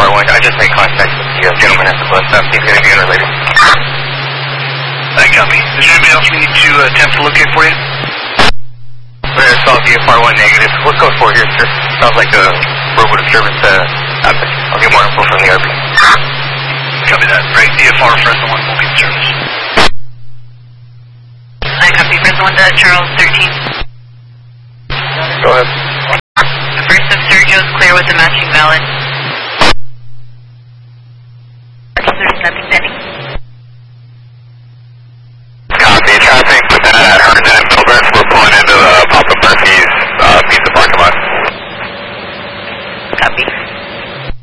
1. I just made contact with the gentleman at the bus stop. He's going to be interrelated. That got me. Is there anybody else we need to attempt to locate for you? We're going to solve VFR 1 negative. What's code 4 here, sir? Sounds like a verbal disturbance. I'll get more info from the RP. Copy that. Great. VFR Fresno 1 will be in service. I copy Fresno 1 to Charles 13. Go ahead. The first of Sergio's clear with the matching valid. There's nothing pending.